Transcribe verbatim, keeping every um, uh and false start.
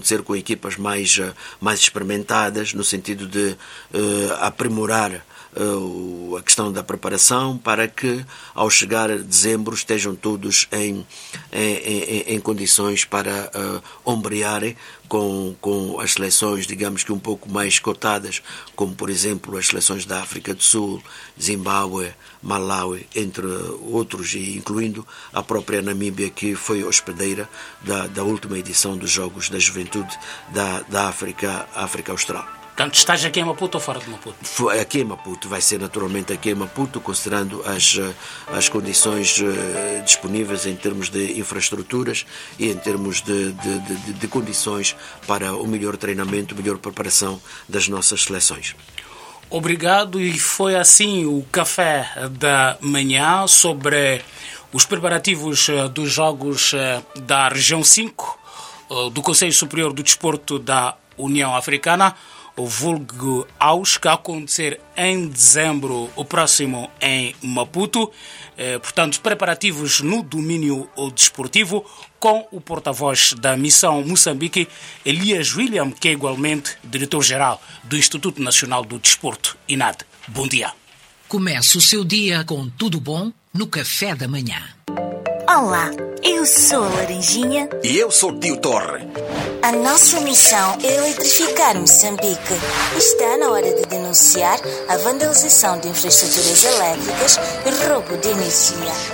ser com equipas mais, mais experimentadas, no sentido de uh, aprimorar uh, a questão da preparação, para que, ao chegar a dezembro, estejam todos em, em, em, em condições para uh, ombrearem com, com as seleções, digamos que um pouco mais cotadas, como, por exemplo, as seleções da África do Sul, Zimbábue, Malawi, entre outros, e incluindo a própria Namíbia, que foi hospedeira da, da última edição dos Jogos da Juventude da, da África, África Austral. Portanto, estás aqui em Maputo ou fora de Maputo? Aqui em Maputo, vai ser naturalmente aqui em Maputo, considerando as, as condições uh, disponíveis em termos de infraestruturas e em termos de, de, de, de condições para o melhor treinamento, melhor preparação das nossas seleções. Obrigado, e foi assim o café da manhã sobre os preparativos dos Jogos da Região cinco do Conselho Superior do Desporto da União Africana, o vulgo A U S, que vai acontecer em dezembro o próximo em Maputo. Eh, portanto, preparativos no domínio desportivo, com o porta-voz da Missão Moçambique, Elias William, que é igualmente diretor-geral do Instituto Nacional do Desporto, I N A D. Bom dia. Comece o seu dia com tudo bom no café da manhã. Olá, eu sou a Laranjinha. E eu sou o Tio Torre. A nossa missão é eletrificar Moçambique. Está na hora de denunciar a vandalização de infraestruturas elétricas e roubo de energia.